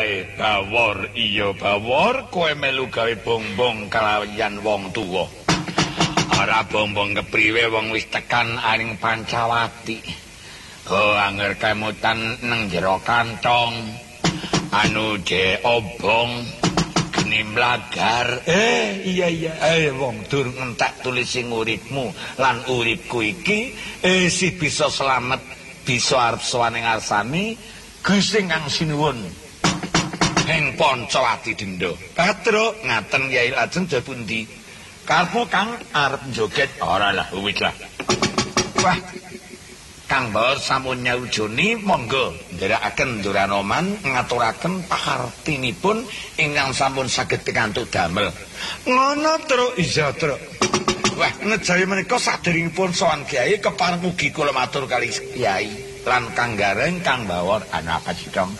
ae Bawor, iya Bawor, kowe melu gawe bongbong kalayan wong tuwa. Ora bongbong kepriwe wong wis tekan aring Pancawati. Oh, anger kemutan nang jero kantong. Anu je obong geni mlagar. Iya. Wong dur ngentak tulis sing uripmu lan uripku iki si bisa slamet, bisa arep sowan ing ngarsane Gusti Kang Sinuwun. Ing Pancawati Denda. Patruk ngaten Kyai lajeng jare pundi? Karepmu Kang arep joget ora lah wis lah. Wah. Kang Bawor sampun nyaujoni monggo nderekaken Duranoman ngaturaken pakartinipun ingkang sampun saged pikantuk damel. Ngono Truk, iya Truk. Wah, ngejaya menika saderengipun sowan Kyai kepareng ugi kula matur kalih Kyai lan Kang Gareng Kang Bawor ana apa sidong.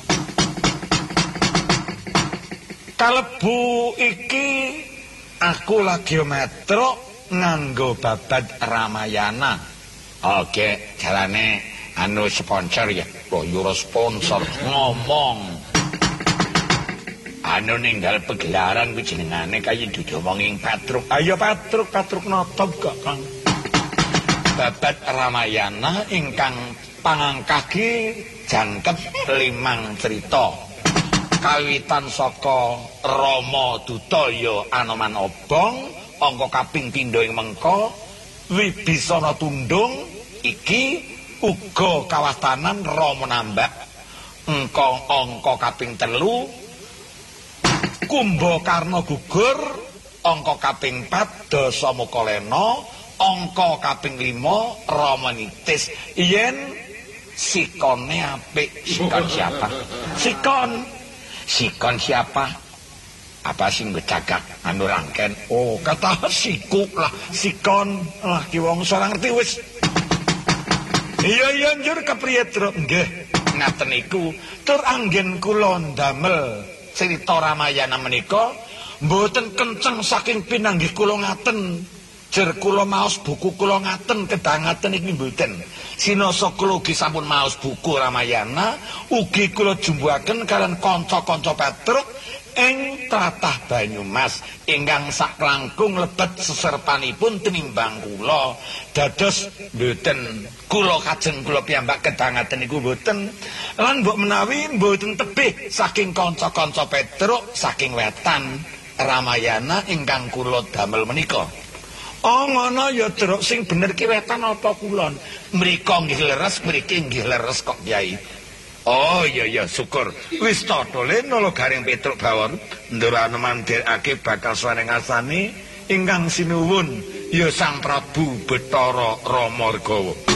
Kalebu iki aku lagi metro nganggo babad Ramayana. Oke, jalane anu sponsor ya. Loh, yura sponsor ngomong. Anu ninggal pegelaran ku jenengane kaya dudu wonging Patruk. Ayo Patruk notop kok, Kang. Babad Ramayana ingkang pangangkagi jangkep 5 cerita. Kawitan saka Rama Dutaya Anoman Obong, angka kaping pindho ing mengko Wibisana Tundung iki uga kawastanan Rama Nambak. Angka kaping 3 Kumbakarna gugur, angka kaping 4 Dasamukalena, angka kaping 5 Rama nitis. Yen sikone apik, sikon siapa? Sikon siapa? Apa sing becagak anu rangken? Oh, kata sikuk lah, sikon lah ki wong ora ngerti wis. Iya njur kepriye Truk? Nggih, ngaten niku tur anggen kula ndamel cerita Ramayana menika mboten kenceng saking pinanggih kula ngaten. Jer kula maos buku kula ngaten kedangaten iki mboten. Sinasa kula ugi sampun maos buku Ramayana, ugi kula jumbuhaken kalian kanca-kanca Patruk ing tlatah Banyumas ingkang saklangkung lebet seserpanipun tinimbang kula. Dados mboten kula kajeng kula piyambak kedangaten niku mboten. Lan mbok menawi mboten tebih saking kanca-kanca Patruk saking wetan Ramayana ingkang kula damel menika. Oh ngono ya Truk, sing bener ki wetan apa kulon? Mriko nggih leres, mriki nggih leres kok Kyai. Oh iya syukur. Wis to dole nolo Garing Petruk Bawor Duranoman nderekake bakal suwane ngasane ingkang sinuwun ya Sang Prabu Bathara Ramargawa.